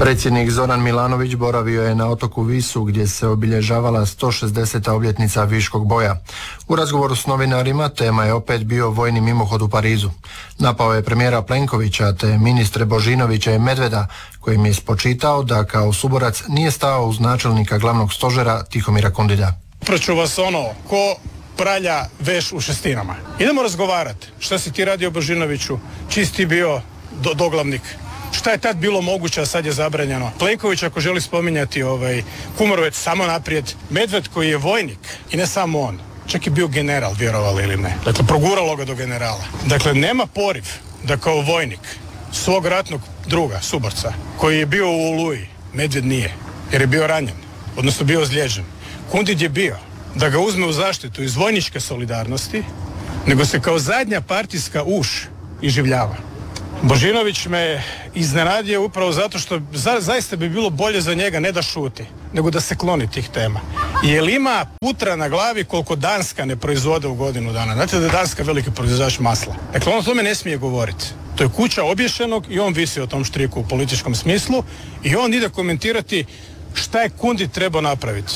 Predsjednik Zoran Milanović boravio je na otoku Visu gdje se obilježavala 160. obljetnica Viškog boja. U razgovoru s novinarima tema je opet bio vojni mimohod u Parizu. Napao je premijera Plenkovića te ministre Božinovića i Medveda kojim je spočitao da kao suborac nije stao uz načelnika glavnog stožera Tihomira Kundida. Proću vas ko pralja veš u šestinama. Idemo razgovarati. Šta si ti radio Božinoviću? Čiji si ti bio doglavnik? Šta je tad bilo moguće, a sad je zabranjeno? Plenković ako želi spominjati Kumorovec samo naprijed. Medved koji je vojnik i ne samo on. Čak je bio general, vjerovali ili ne. Dakle, proguralo ga do generala. Dakle, nema poriv da kao vojnik svog ratnog druga, suborca, koji je bio u Oluji, Medved nije, jer je bio ranjen, odnosno bio ozlijeđen. Kundid je bio da ga uzme u zaštitu iz vojničke solidarnosti, nego se kao zadnja partijska uš iživljava. Božinović me iznenadio upravo zato što zaista bi bilo bolje za njega ne da šuti, nego da se kloni tih tema. Jer ima putra na glavi koliko Danska ne proizvode u godinu dana. Znate da je Danska veliki proizvođač masla. Dakle, on o tome ne smije govoriti. To je kuća obješenog i on visi o tom štriku u političkom smislu i on ide komentirati šta je Kundid trebao napraviti.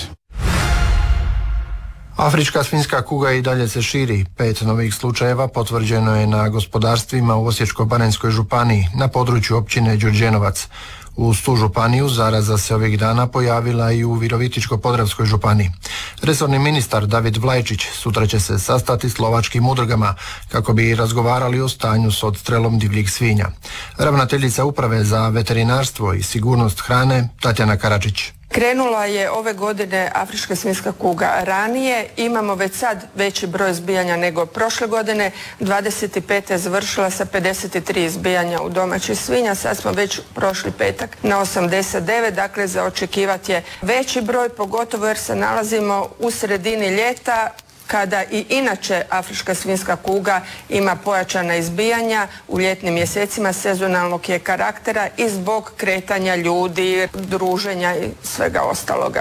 Afrička svinjska kuga i dalje se širi. 5 novih slučajeva potvrđeno je na gospodarstvima u Osječko-baranjskoj županiji, na području općine Đurđenovac. Uz tu županiju zaraza se ovih dana pojavila i u Virovitičko-podravskoj županiji. Resorni ministar David Vlajčić sutra će se sastati s lovačkim udrugama kako bi razgovarali o stanju s odstrelom divljih svinja. Ravnateljica Uprave za veterinarstvo i sigurnost hrane Tatjana Karadžić. Krenula je ove godine afrička svinjska kuga ranije, imamo već sad veći broj izbijanja nego prošle godine, 25. je završila sa 53 izbijanja u domaćih svinja, sad smo već prošli petak na 89, dakle za očekivati je veći broj, pogotovo jer se nalazimo u sredini ljeta, kada i inače afrička svinjska kuga ima pojačana izbijanja u ljetnim mjesecima, sezonalnog je karaktera i zbog kretanja ljudi, druženja i svega ostaloga.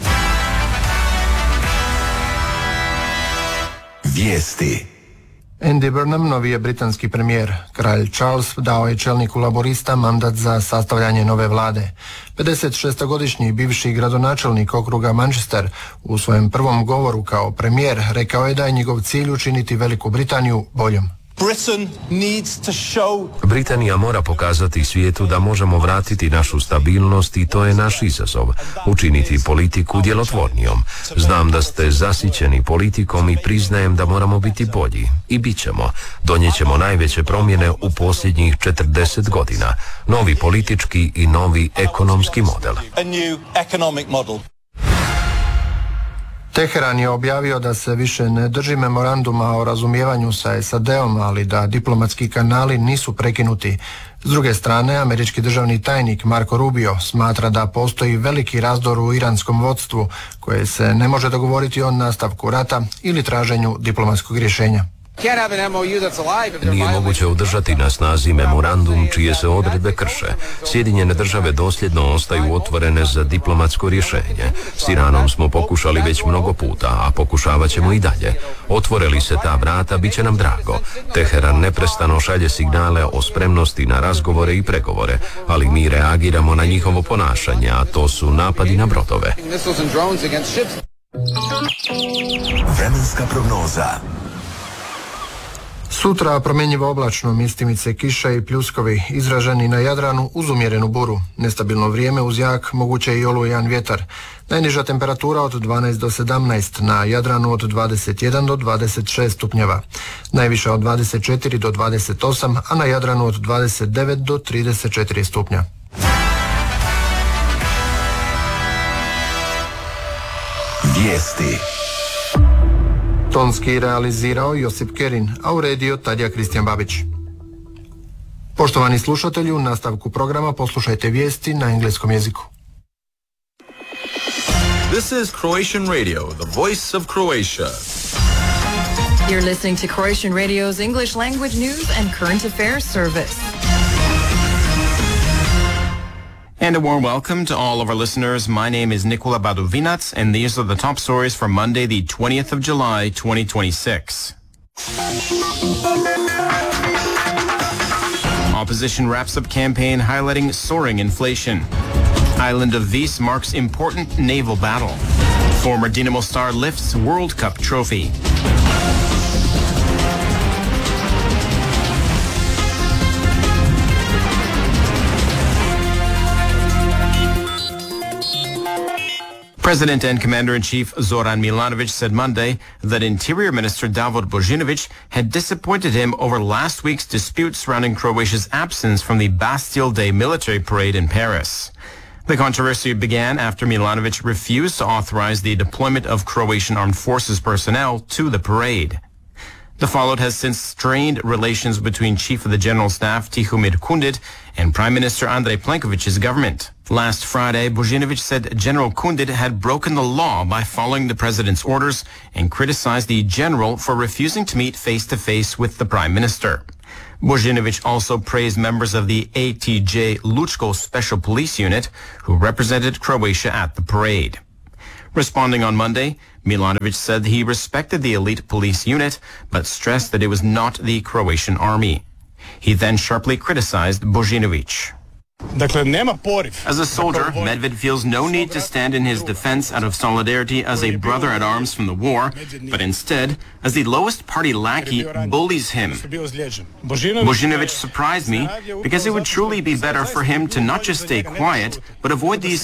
Vijesti. Andy Burnham, novi je britanski premijer. Kralj Charles dao je čelniku laborista mandat za sastavljanje nove vlade. 56-godišnji bivši gradonačelnik okruga Manchester u svojem prvom govoru kao premijer rekao je da je njegov cilj učiniti Veliku Britaniju boljom. Britanija mora pokazati svijetu da možemo vratiti našu stabilnost i to je naš izazov, učiniti politiku djelotvornijom. Znam da ste zasićeni politikom i priznajem da moramo biti bolji. I bit ćemo. Donijet ćemo najveće promjene u posljednjih 40 godina. Novi politički i novi ekonomski model. Teheran je objavio da se više ne drži memoranduma o razumijevanju sa SAD-om, ali da diplomatski kanali nisu prekinuti. S druge strane, američki državni tajnik Marco Rubio smatra da postoji veliki razdor u iranskom vodstvu koje se ne može dogovoriti o nastavku rata ili traženju diplomatskog rješenja. Nije moguće održati na snazi memorandum čije se odredbe krše. Sjedinjene države dosljedno ostaju otvorene za diplomatsko rješenje. S Iranom smo pokušali već mnogo puta, a pokušavat ćemo i dalje. Otvore li se ta vrata, bit će nam drago. Teheran neprestano šalje signale o spremnosti na razgovore i pregovore, ali mi reagiramo na njihovo ponašanje, a to su napadi na brodove. Vremenska prognoza. Sutra promjenjivo oblačno, mjestimice kiše i pljuskovi, izraženi na Jadranu uz umjerenu buru. Nestabilno vrijeme uz jak, moguće i olujan vjetar. Najniža temperatura od 12 do 17, na Jadranu od 21 do 26 stupnjeva. Najviša od 24 do 28, a na Jadranu od 29 do 34 stupnja. Vijesti. Tonski realizirao Josip Kerin, a uredio Tadija Kristijan Babić. Poštovani slušatelji, u nastavku programa poslušajte vijesti na engleskom jeziku. This is Croatian Radio, the voice of Croatia. You're listening to Croatian Radio's English language news and current affairs service. And a warm welcome to all of our listeners. My name is Nikola Badovinac, and these are the top stories for Monday, the 20th of July, 2026. opposition wraps up campaign highlighting soaring inflation. Island of Vis marks important naval battle. Former Dinamo star lifts World Cup trophy. President and Commander-in-Chief Zoran Milanovic said Monday that Interior Minister Davor Božinović had disappointed him over last week's dispute surrounding Croatia's absence from the Bastille Day military parade in Paris. The controversy began after Milanovic refused to authorize the deployment of Croatian armed forces personnel to the parade. The fallout has since strained relations between Chief of the General Staff Tihomir Kundit and Prime Minister Andrej Plenković's government. Last Friday, Božinović said General Kundit had broken the law by following the president's orders and criticized the general for refusing to meet face-to-face with the prime minister. Božinović also praised members of the ATJ Lučko Special Police Unit who represented Croatia at the parade. Responding on Monday, Milanovic said he respected the elite police unit, but stressed that it was not the Croatian army. He then sharply criticized Božinović. As a soldier, Medved feels no need to stand in his defense out of solidarity as a brother at arms from the war, but instead, as the lowest party lackey, bullies him. Božinović surprised me because it would truly be better for him to not just stay quiet, but avoid these